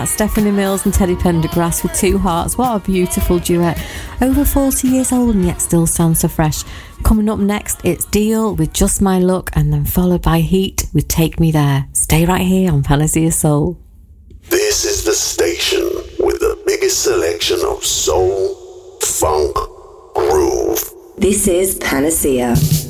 Stephanie Mills and Teddy Pendergrass with Two Hearts. What a beautiful duet. Over 40 years old and yet still sounds so fresh. Coming up next, it's Deal with Just My Luck, and then followed by Heat with Take Me There. Stay right here on Panacea Soul. This is the station with the biggest selection of soul, funk, groove. This is Panacea.